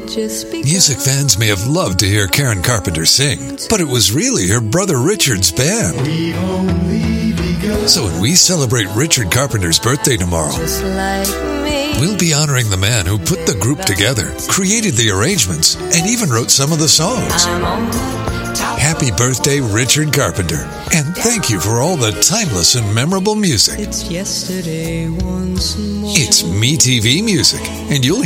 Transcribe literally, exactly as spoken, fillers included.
Music fans may have loved to hear Karen Carpenter sing, but it was really her brother Richard's band. So when we celebrate Richard Carpenter's birthday tomorrow, we'll be honoring the man who put the group together, created the arrangements, and even wrote some of the songs. Happy birthday, Richard Carpenter, and thank you for all the timeless and memorable music. It's yesterday once more. It's MeTV Music, and you'll